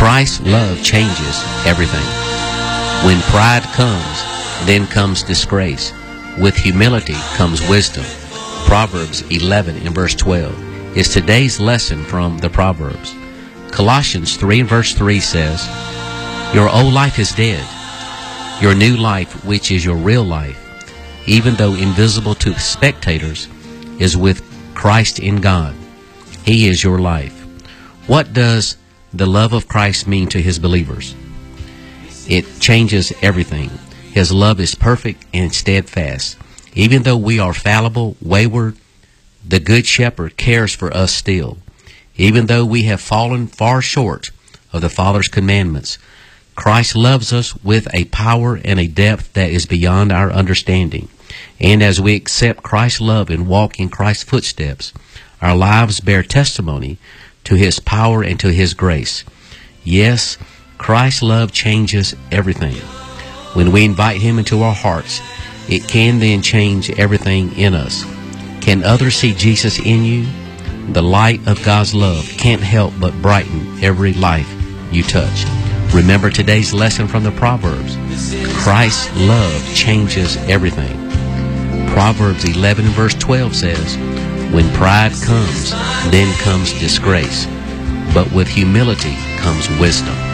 Christ's love changes everything. When pride comes, then comes disgrace. With humility comes wisdom. Proverbs 11 and verse 12 is today's lesson from the Proverbs. Colossians 3 and verse 3 says, "Your old life is dead. Your new life, which is your real life, even though invisible to spectators, is with Christ in God. He is your life." What does the love of Christ mean to His believers? It changes everything. His love is perfect and steadfast. Even though we are fallible, wayward, the Good Shepherd cares for us still. Even though we have fallen far short of the Father's commandments, Christ loves us with a power and a depth that is beyond our understanding. And as we accept Christ's love and walk in Christ's footsteps, our lives bear testimony to His power and to His grace. Yes, Christ's love changes everything. When we invite Him into our hearts, it can then change everything in us. Can others see Jesus in you? The light of God's love can't help but brighten every life you touch. Remember today's lesson from the Proverbs. Christ's love changes everything. Proverbs 11 and verse 12 says, "When pride comes, then comes disgrace, but with humility comes wisdom."